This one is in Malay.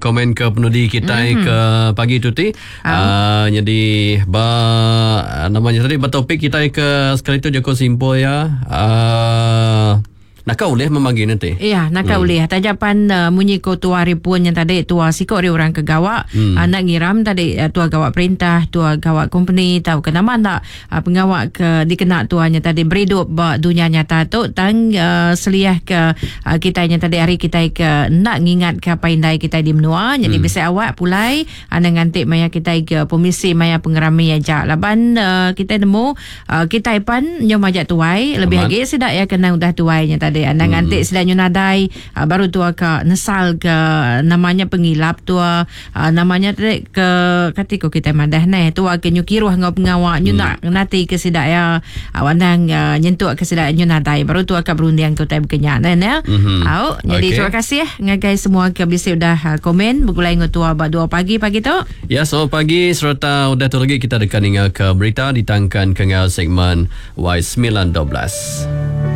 komen ke penudi kita ke pagi tu ti. Jadi namanya tadi bertopik kita ke sekali tu Joko Simpo ya. Nak kau boleh memanggil nanti? Ya, nak kau boleh. Tajapan munyi ko tua ripun yang tadi tua sikok ri orang kegawak. Nak ngiram tadi tua gawak perintah, tua gawak company, tahu kenapa tak pengawak ke dikena tuanya tadi beridup dunia nyata tu tang seliah ke kita yang tadi hari kita ke nak ngingat ke apa indai kita di menua. Jadi bisa awak pulai ngantik maya kita ke pomisi maya pengerami aja. Laban kita nemu kita ipan nyom ajak tuai lebih lagi sedak ya kena udah tuainya tadi. Anda ngantik sedang nadai baru tua ke nesal ke namanya pengilap tua namanya tadi ke katiko kita madah nah tua ke nyukiruh ngau pengawak nyunak nanti ke sedak ya wanang nyentuk ke sedak nyunadai baru tua ke berundian ke tai bekenya nah au jadi terima kasih ngagai semua ke bisa udah komen begulai ngotua ba 2 pagi tu ya selamat pagi serta udah tu lagi kita dekat dengan ke berita ditangkan ke segmen Y912.